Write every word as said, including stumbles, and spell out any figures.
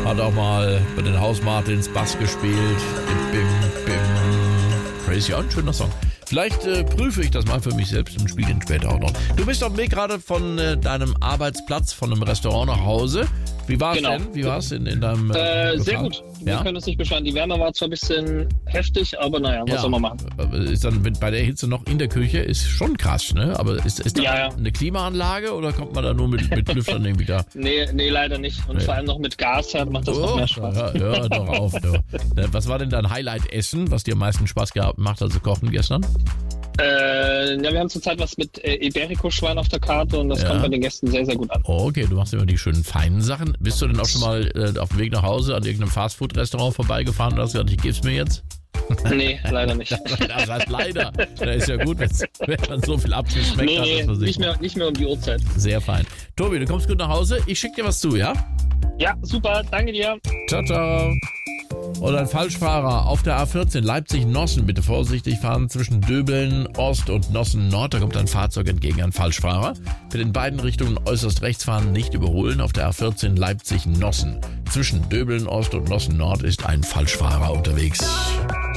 Hat auch mal bei den House Martins Bass gespielt. Bim, bim. Crazy, ja, ein schöner Song. Vielleicht äh, prüfe ich das mal für mich selbst und spiele ihn später auch noch. Du bist auf dem Weg gerade von äh, deinem Arbeitsplatz, von einem Restaurant nach Hause. Wie war es Genau. denn? Wie war es in, in deinem Äh, äh, sehr Lokal? gut. Wir Ja? können uns nicht beschweren. Die Wärme war zwar ein bisschen heftig, aber naja, was Ja. soll man machen? Ist dann mit- bei der Hitze noch in der Küche, ist schon krass, ne? Aber ist, ist da Ja, ja. eine Klimaanlage oder kommt man da nur mit, mit Lüftern irgendwie da? Nee, nee, leider nicht. Und Nee. vor allem noch mit Gas halt macht das noch Oh, mehr Spaß. hör, hör doch auf, du. Äh, Was war denn dein Highlight-Essen, was dir am meisten Spaß gemacht hat, also kochen gestern? Äh, ja, wir haben zurzeit was mit äh, Iberico-Schwein auf der Karte und das Ja. kommt bei den Gästen sehr, sehr gut an. Oh, okay, du machst immer die schönen feinen Sachen. Bist du denn auch schon mal äh, auf dem Weg nach Hause an irgendeinem Fastfood-Restaurant vorbeigefahren und hast gesagt, ich geb's mir jetzt? Nee, leider nicht. Das heißt leider. Da ist ja gut, wenn's- wenn man so viel abgeschmeckt Nee, hat, nee, dass man sich nicht mehr, nicht mehr um die Uhrzeit. sehr fein. Tobi, du kommst gut nach Hause. Ich schick dir was zu, ja? Ja, super, danke dir. Ciao, ciao. Und ein Falschfahrer auf der A vierzehn Leipzig-Nossen. Bitte vorsichtig fahren zwischen Döbeln Ost und Nossen Nord. Da kommt ein Fahrzeug entgegen, ein Falschfahrer. Bitte in beiden Richtungen äußerst rechts fahren, nicht überholen. Auf der A vierzehn Leipzig-Nossen. Zwischen Döbeln Ost und Nossen Nord ist ein Falschfahrer unterwegs.